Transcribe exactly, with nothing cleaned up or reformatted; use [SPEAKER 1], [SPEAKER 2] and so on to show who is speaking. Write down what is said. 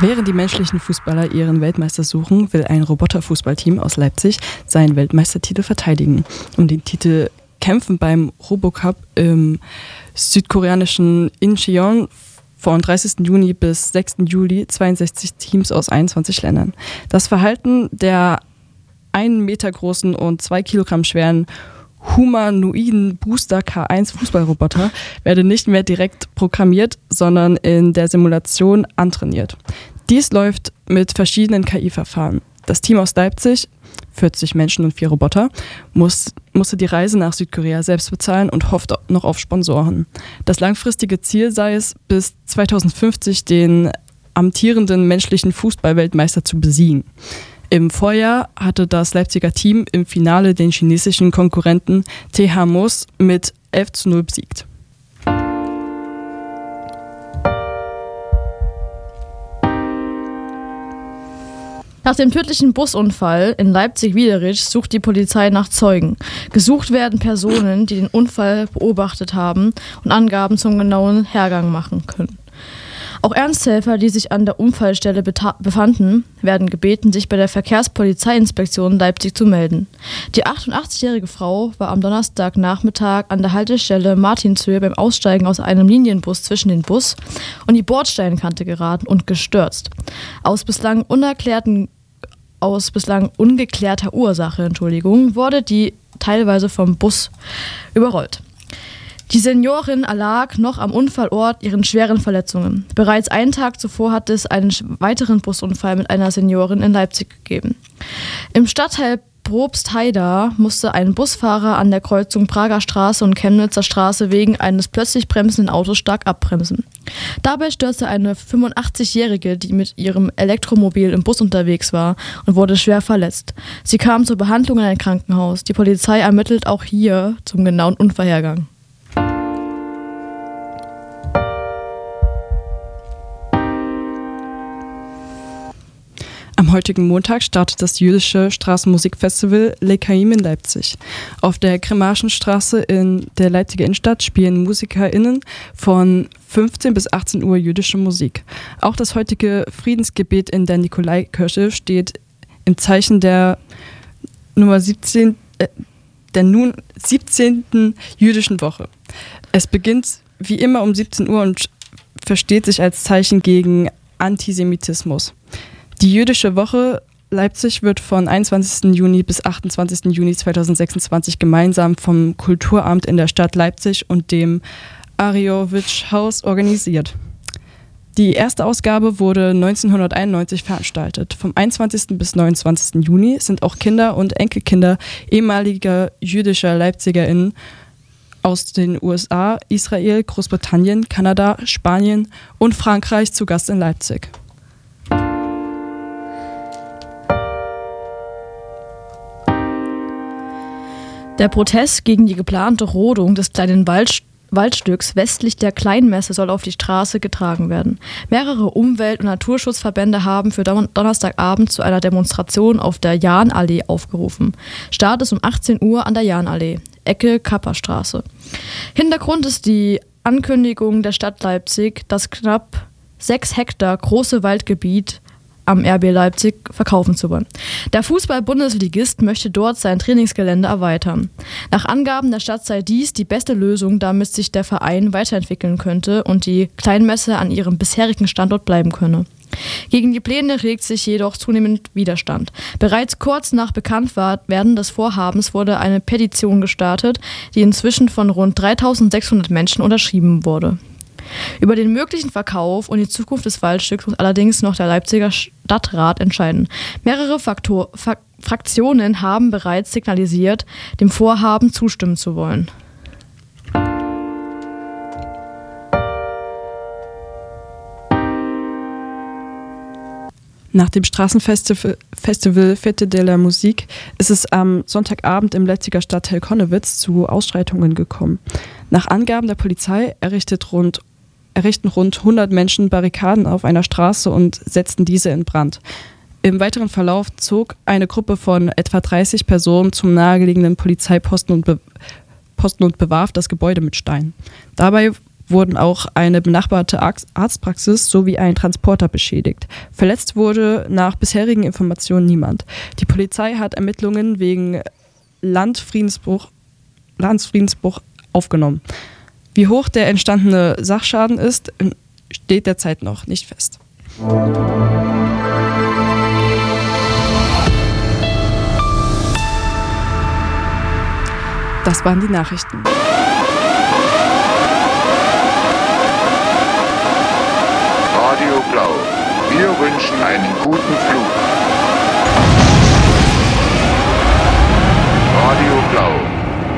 [SPEAKER 1] Während die menschlichen Fußballer ihren Weltmeister suchen, will ein Roboterfußballteam aus Leipzig seinen Weltmeistertitel verteidigen. Um den Titel kämpfen beim Robocup im südkoreanischen Incheon von dreißigsten Juni bis sechsten Juli zweiundsechzig Teams aus einundzwanzig Ländern. Das Verhalten der einen Meter großen und zwei Kilogramm schweren humanoiden Booster K eins Fußballroboter werde nicht mehr direkt programmiert, sondern in der Simulation antrainiert. Dies läuft mit verschiedenen K I-Verfahren. Das Team aus Leipzig, vierzig Menschen und vier Roboter, muss, musste die Reise nach Südkorea selbst bezahlen und hofft noch auf Sponsoren. Das langfristige Ziel sei es, bis zweitausendfünfzig den amtierenden menschlichen Fußballweltmeister zu besiegen. Im Vorjahr hatte das Leipziger Team im Finale den chinesischen Konkurrenten T H Mos mit elf zu null besiegt.
[SPEAKER 2] Nach dem tödlichen Busunfall in Leipzig-Wiederitzsch sucht die Polizei nach Zeugen. Gesucht werden Personen, die den Unfall beobachtet haben und Angaben zum genauen Hergang machen können. Auch Ernsthelfer, die sich an der Unfallstelle beta- befanden, werden gebeten, sich bei der Verkehrspolizeiinspektion Leipzig zu melden. Die achtundachtzigjährige Frau war am Donnerstagnachmittag an der Haltestelle Martinshöhe beim Aussteigen aus einem Linienbus zwischen den Bus und die Bordsteinkante geraten und gestürzt. Aus bislang unerklärten Aus bislang ungeklärter Ursache, Entschuldigung, wurde die teilweise vom Bus überrollt. Die Seniorin erlag noch am Unfallort ihren schweren Verletzungen. Bereits einen Tag zuvor hatte es einen weiteren Busunfall mit einer Seniorin in Leipzig gegeben. Im Stadtteil Probstheida musste ein Busfahrer an der Kreuzung Prager Straße und Chemnitzer Straße wegen eines plötzlich bremsenden Autos stark abbremsen. Dabei stürzte eine fünfundachtzigjährige, die mit ihrem Elektromobil im Bus unterwegs war, und wurde schwer verletzt. Sie kam zur Behandlung in ein Krankenhaus. Die Polizei ermittelt auch hier zum genauen Unfallhergang.
[SPEAKER 1] Am heutigen Montag startet das jüdische Straßenmusikfestival Lekaim in Leipzig. Auf der Kremaschenstraße in der Leipziger Innenstadt spielen MusikerInnen von fünfzehn bis achtzehn Uhr jüdische Musik. Auch das heutige Friedensgebet in der Nikolaikirche steht im Zeichen der Nummer siebzehn, äh, der nun siebzehnten jüdischen Woche. Es beginnt wie immer um siebzehn Uhr und versteht sich als Zeichen gegen Antisemitismus. Die Jüdische Woche Leipzig wird von einundzwanzigsten Juni bis achtundzwanzigsten Juni zweitausendsechsundzwanzig gemeinsam vom Kulturamt in der Stadt Leipzig und dem Arjowitsch-Haus organisiert. Die erste Ausgabe wurde neunzehnhunderteinundneunzig veranstaltet. Vom einundzwanzigsten bis neunundzwanzigsten Juni sind auch Kinder und Enkelkinder ehemaliger jüdischer LeipzigerInnen aus den U S A, Israel, Großbritannien, Kanada, Spanien und Frankreich zu Gast in Leipzig.
[SPEAKER 2] Der Protest gegen die geplante Rodung des kleinen Wald, Waldstücks westlich der Kleinmesse soll auf die Straße getragen werden. Mehrere Umwelt- und Naturschutzverbände haben für Don- Donnerstagabend zu einer Demonstration auf der Jahnallee aufgerufen. Start ist um achtzehn Uhr an der Jahnallee, Ecke Kapperstraße. Hintergrund ist die Ankündigung der Stadt Leipzig, das knapp sechs Hektar große Waldgebiet am R B Leipzig verkaufen zu wollen. Der Fußball-Bundesligist möchte dort sein Trainingsgelände erweitern. Nach Angaben der Stadt sei dies die beste Lösung, damit sich der Verein weiterentwickeln könnte und die Kleinmesse an ihrem bisherigen Standort bleiben könne. Gegen die Pläne regt sich jedoch zunehmend Widerstand. Bereits kurz nach Bekanntwerden des Vorhabens wurde eine Petition gestartet, die inzwischen von rund dreitausendsechshundert Menschen unterschrieben wurde. Über den möglichen Verkauf und die Zukunft des Waldstücks muss allerdings noch der Leipziger Stadtrat entscheiden. Mehrere Faktor- Fa- Fraktionen haben bereits signalisiert, dem Vorhaben zustimmen zu wollen.
[SPEAKER 1] Nach dem Straßenfestival Festival Fête de la Musique ist es am Sonntagabend im Leipziger Stadtteil Konnewitz zu Ausschreitungen gekommen. Nach Angaben der Polizei errichtet rund, errichten rund hundert Menschen Barrikaden auf einer Straße und setzten diese in Brand. Im weiteren Verlauf zog eine Gruppe von etwa dreißig Personen zum nahegelegenen Polizeiposten und, be- Posten und bewarf das Gebäude mit Steinen. Dabei wurden auch eine benachbarte Arztpraxis sowie ein Transporter beschädigt. Verletzt wurde nach bisherigen Informationen niemand. Die Polizei hat Ermittlungen wegen Landfriedensbruch, Landfriedensbruch aufgenommen. Wie hoch der entstandene Sachschaden ist, steht derzeit noch nicht fest. Das waren die Nachrichten.
[SPEAKER 3] Radio Blau. Wir wünschen einen guten Flug. Radio Blau.